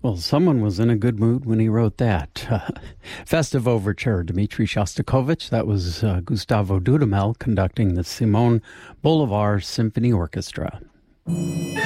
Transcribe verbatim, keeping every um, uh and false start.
Well, someone was in a good mood when he wrote that. Uh, Festive Overture, Dmitri Shostakovich. That was uh, Gustavo Dudamel conducting the Simon Bolivar Symphony Orchestra.